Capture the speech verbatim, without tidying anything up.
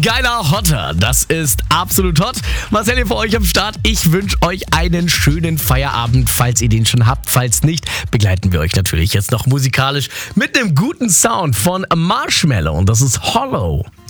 geiler Hotter. Das ist absolut hot. Marcel hier für euch am Start. Ich wünsche euch einen schönen Feierabend, falls ihr den schon habt. Falls nicht, begleiten wir euch natürlich jetzt noch musikalisch mit einem guten Sound von Marshmello. Und das ist Hollow.